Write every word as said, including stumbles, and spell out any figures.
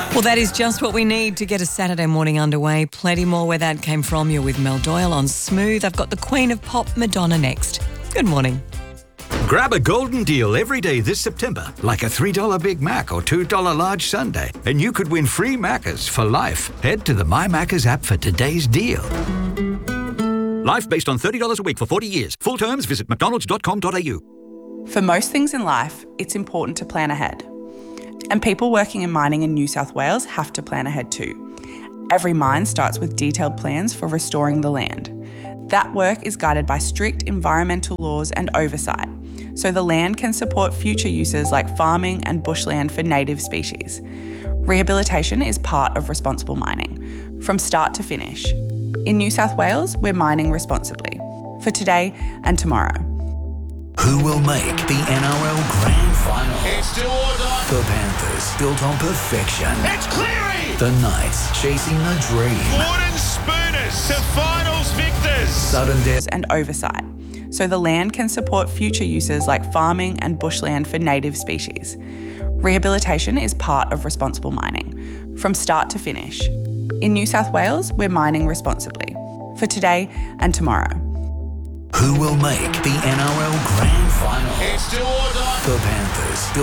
Well, that is just what we need to get a Saturday morning underway. Plenty more where that came from. You're with Mel Doyle on Smooth. I've got the Queen of Pop, Madonna, next. Good morning. Grab a golden deal every day this September, like a three dollar Big Mac or two dollar large sundae, and you could win free Maccas for life. Head to the My Maccas app for today's deal. Life based on thirty dollars a week for forty years. Full terms, visit mcdonalds dot com dot a u. For most things in life, it's important to plan ahead. And people working in mining in New South Wales have to plan ahead too. Every mine starts with detailed plans for restoring the land. That work is guided by strict environmental laws and oversight, so the land can support future uses like farming and bushland for native species. Rehabilitation is part of responsible mining, from start to finish. In New South Wales, we're mining responsibly, for today and tomorrow. Who will make the N R L Grand Final? It's still on. The Panthers, built on perfection. It's Cleary! The Knights, chasing the dream. Wooden Spooners to finals victors. Sudden death And oversight, so the land can support future uses like farming and bushland for native species. Rehabilitation is part of responsible mining, from start to finish. In New South Wales, we're mining responsibly, for today and tomorrow. Who will make the N R L Grand Final? It's still on. The Panthers,